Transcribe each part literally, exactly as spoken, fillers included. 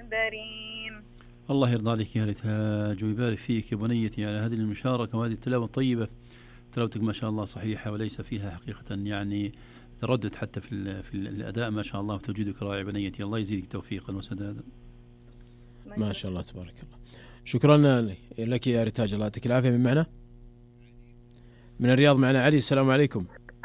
المنذرين. الله يرضى عليك يا ريتاج ويبارك فيك يا بنيتي على هذه المشاركة وهذه التلاوة الطيبة. تلاوتك ما شاء الله صحيحة وليس فيها حقيقة يعني تردد حتى في في الأداء ما شاء الله، وتوجيدك رائع بنيتي. الله يزيدك توفيقا وسدادا. ما شاء الله تبارك الله. شكرا لك يا ريتاج، الله يعطيك العافية. من معنا من الرياض معنا علي. السلام عليكم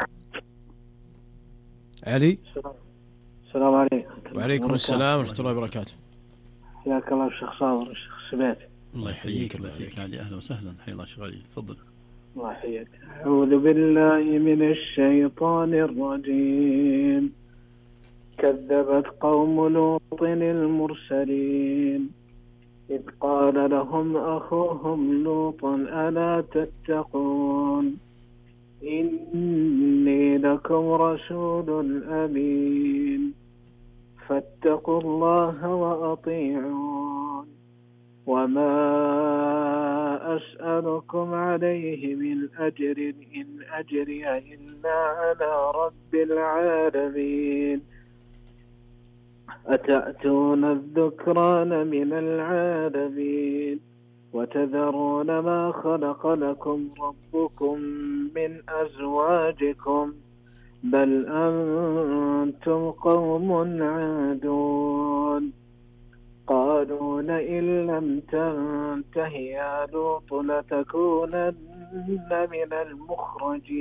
علي. السلام عليكم. وعليكم السلام ورحمة الله وبركاته. حياك الله الشيخ صابر الشيخ سبات. الله يحييك. الله يحييك علي. أهلا وسهلا. حيا الله شغالي. تفضل. الله يحييك. أعوذ بالله من الشيطان الرجيم. كذبت قوم لوط المرسلين إذ قال لهم أخوهم لوط ألا تتقون إني لكم رسول أمين فاتقوا الله وأطيعون وما أسألكم عليه من أجر إن أجري إلا على رب العالمين أتأتون الذكران من العالمين وتذرون ما خلق لكم ربكم من أزواجكم بل أنتم قوم عادون قالوا لئن لم تنته يا لوط لتكونن من المخرجين